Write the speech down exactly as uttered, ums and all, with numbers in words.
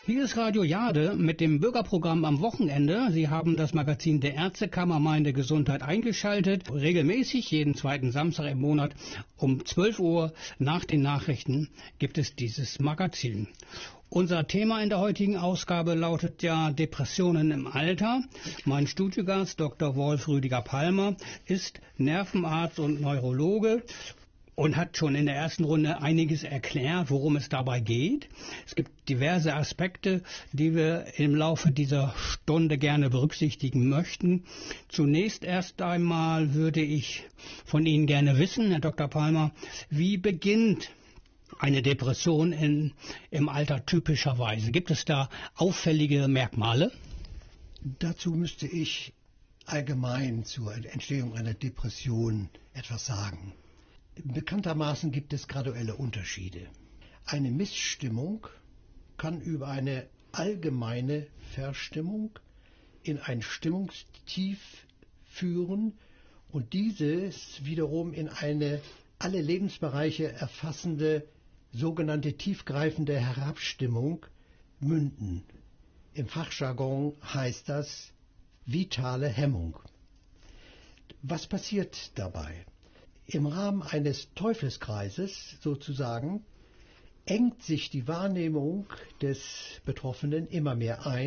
Hier ist Radio Jade mit dem Bürgerprogramm am Wochenende. Sie haben das Magazin der Ärztekammer Meine Gesundheit eingeschaltet. Regelmäßig jeden zweiten Samstag im Monat um zwölf Uhr nach den Nachrichten gibt es dieses Magazin. Unser Thema in der heutigen Ausgabe lautet ja Depressionen im Alter. Mein Studiogast Doktor Wolf Rüdiger Palmer ist Nervenarzt und Neurologe und hat schon in der ersten Runde einiges erklärt, worum es dabei geht. Es gibt diverse Aspekte, die wir im Laufe dieser Stunde gerne berücksichtigen möchten. Zunächst erst einmal würde ich von Ihnen gerne wissen, Herr Doktor Palmer, wie beginnt eine Depression in, im Alter typischerweise? Gibt es da auffällige Merkmale? Dazu müsste ich allgemein zur Entstehung einer Depression etwas sagen. Bekanntermaßen gibt es graduelle Unterschiede. Eine Missstimmung kann über eine allgemeine Verstimmung in ein Stimmungstief führen und dieses wiederum in eine alle Lebensbereiche erfassende sogenannte tiefgreifende Herabstimmung münden. Im Fachjargon heißt das vitale Hemmung. Was passiert dabei? Im Rahmen eines Teufelskreises sozusagen engt sich die Wahrnehmung des Betroffenen immer mehr ein.